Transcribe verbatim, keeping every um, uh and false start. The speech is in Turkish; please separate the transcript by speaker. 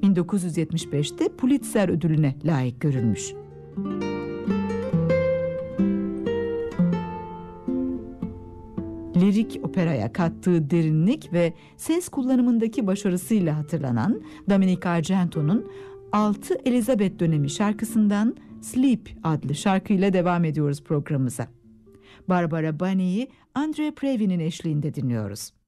Speaker 1: bin dokuz yüz yetmiş beşte Pulitzer ödülüne layık görülmüş. Lirik operaya kattığı derinlik ve ses kullanımındaki başarısıyla hatırlanan Dominic Argento'nun altı Elizabeth dönemi şarkısından Sleep adlı şarkıyla devam ediyoruz programımıza. Barbara Bonney'i Andre Previn'in eşliğinde dinliyoruz.